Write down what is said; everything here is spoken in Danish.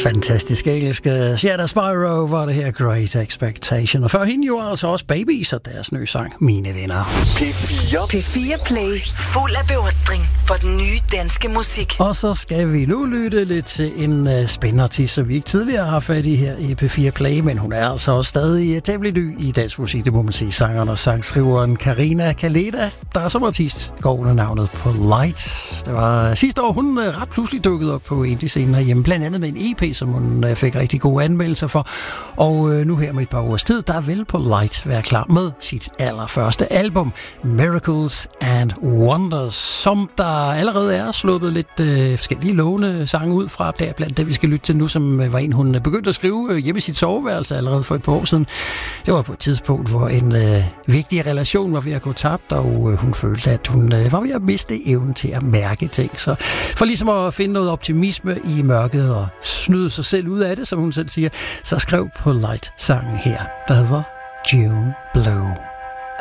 Fantastisk engelske Shadow Spyro var det her Great Expectation. Og før hende jo altså også Babies og deres nye sang Mine Venner. P4 Play. Fuld af beundring for den nye danske musik. Og så skal vi nu lytte lidt til en spændende artist, som vi ikke tidligere har fat i her i P4 Play, men hun er altså også stadig temmelig ny i dansk musik, det må man sige. Sangeren og sangskriveren Karina Kaleda, der som artist går under navnet Polite. Det var sidste år, hun ret pludselig dukkede op på indie-scenen herhjemme, blandt andet med en EP, som hun fik rigtig gode anmeldelser for. Og nu her med et par ugers tid, der vil Polite være klar med sit allerførste album, Miracles and Wonders, som der allerede er sluppet lidt forskellige lovende sange ud fra. Der blandt det, vi skal lytte til nu, som var en, hun begyndte at skrive hjemme i sit soveværelse allerede for et par år siden. Det var på et tidspunkt, hvor en vigtig relation var ved at gå tabt, og hun følte, at hun var ved at miste evnen til at mærke ting. Så for ligesom at finde noget optimisme i mørket og snyde sig selv ud af det, som hun selv siger, så skrev Polite sangen her, der hedder June Blue.